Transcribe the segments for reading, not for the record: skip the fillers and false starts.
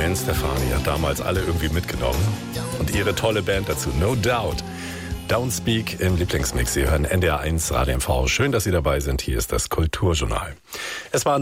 Gwen Stefani hat damals alle irgendwie mitgenommen. Und ihre tolle Band dazu, No Doubt. Don't Speak im Lieblingsmix. Sie hören NDR 1 Radio MV. Schön, dass Sie dabei sind. Hier ist das Kulturjournal. Es war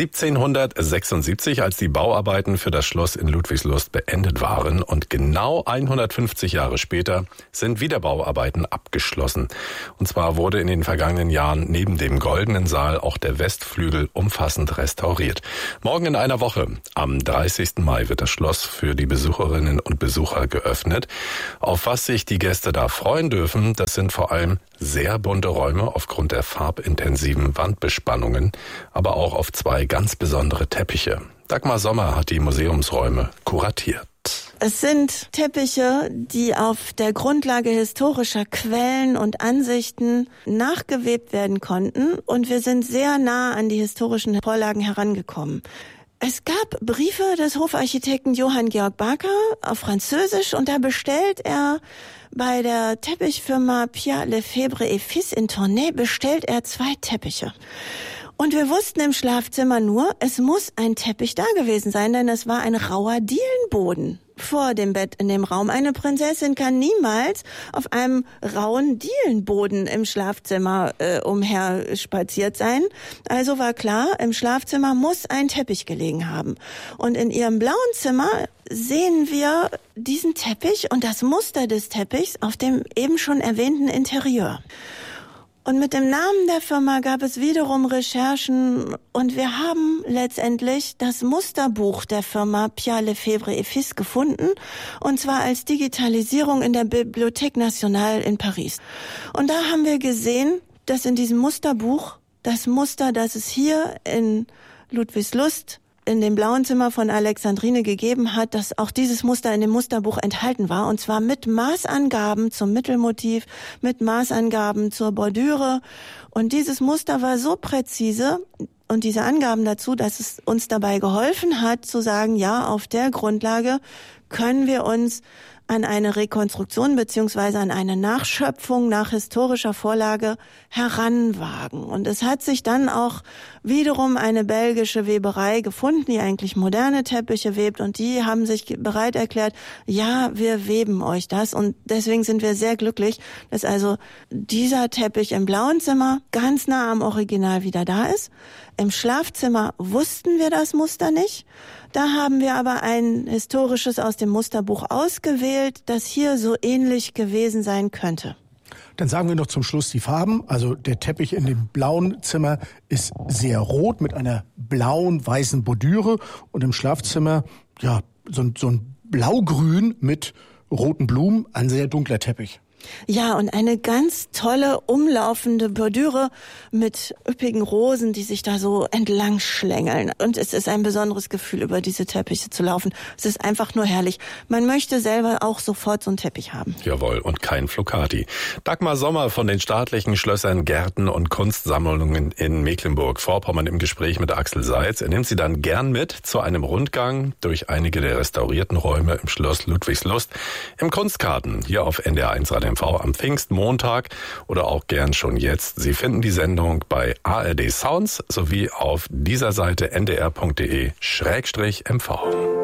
1776, als die Bauarbeiten für das Schloss in Ludwigslust beendet waren. Und genau 150 Jahre später sind Wiederbauarbeiten abgeschlossen. Und zwar wurde in den vergangenen Jahren neben dem Goldenen Saal auch der Westflügel umfassend restauriert. Morgen in einer Woche, am 30. Mai, wird das Schloss für die Besucherinnen und Besucher geöffnet. Auf was sich die Gäste da freuen dürfen, das sind vor allem sehr bunte Räume aufgrund der farbintensiven Wandbespannungen, aber auch auf zwei ganz besondere Teppiche. Dagmar Sommer hat die Museumsräume kuratiert. Es sind Teppiche, die auf der Grundlage historischer Quellen und Ansichten nachgewebt werden konnten, und wir sind sehr nah an die historischen Vorlagen herangekommen. Es gab Briefe des Hofarchitekten Johann Georg Barker auf Französisch, und da bestellt er bei der Teppichfirma Pierre Lefebvre et Fils in Tournai 2 Teppiche. Und wir wussten im Schlafzimmer nur, es muss ein Teppich da gewesen sein, denn es war ein rauer Dielenboden vor dem Bett in dem Raum. Eine Prinzessin kann niemals auf einem rauen Dielenboden im Schlafzimmer umher spaziert sein. Also war klar, im Schlafzimmer muss ein Teppich gelegen haben. Und in ihrem blauen Zimmer sehen wir diesen Teppich und das Muster des Teppichs auf dem eben schon erwähnten Interieur. Und mit dem Namen der Firma gab es wiederum Recherchen, und wir haben letztendlich das Musterbuch der Firma Pierre Lefebvre et Fils gefunden, und zwar als Digitalisierung in der Bibliothèque Nationale in Paris. Und da haben wir gesehen, dass in diesem Musterbuch das Muster, das es hier in Ludwigslust in dem blauen Zimmer von Alexandrine gegeben hat, dass auch dieses Muster in dem Musterbuch enthalten war, und zwar mit Maßangaben zum Mittelmotiv, mit Maßangaben zur Bordüre. Und dieses Muster war so präzise und diese Angaben dazu, dass es uns dabei geholfen hat zu sagen, ja, auf der Grundlage können wir uns an eine Rekonstruktion beziehungsweise an eine Nachschöpfung nach historischer Vorlage heranwagen. Und es hat sich dann auch wiederum eine belgische Weberei gefunden, die eigentlich moderne Teppiche webt, und die haben sich bereit erklärt, ja, wir weben euch das, und deswegen sind wir sehr glücklich, dass also dieser Teppich im blauen Zimmer ganz nah am Original wieder da ist. Im Schlafzimmer wussten wir das Muster nicht. Da haben wir aber ein historisches aus dem Musterbuch ausgewählt, das hier so ähnlich gewesen sein könnte. Dann sagen wir noch zum Schluss die Farben. Also der Teppich in dem blauen Zimmer ist sehr rot mit einer blauen-weißen Bordüre, und im Schlafzimmer ja so ein Blaugrün mit roten Blumen, ein sehr dunkler Teppich. Ja, und eine ganz tolle umlaufende Bordüre mit üppigen Rosen, die sich da so entlang schlängeln. Und es ist ein besonderes Gefühl, über diese Teppiche zu laufen. Es ist einfach nur herrlich. Man möchte selber auch sofort so einen Teppich haben. Jawohl, und kein Flocati. Dagmar Sommer von den staatlichen Schlössern, Gärten und Kunstsammlungen in Mecklenburg-Vorpommern im Gespräch mit Axel Seitz. Er nimmt Sie dann gern mit zu einem Rundgang durch einige der restaurierten Räume im Schloss Ludwigslust im Kunstgarten hier auf NDR 1 Radio MV am Pfingstmontag oder auch gern schon jetzt. Sie finden die Sendung bei ARD Sounds sowie auf dieser Seite ndr.de/MV.